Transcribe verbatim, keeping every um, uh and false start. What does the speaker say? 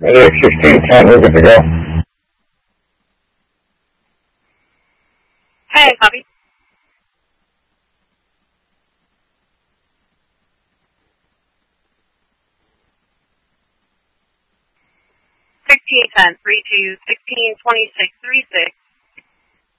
It's sixteen ten, we're good to go. Hey, copy. sixteen ten, three two, sixteen twenty-six, three six.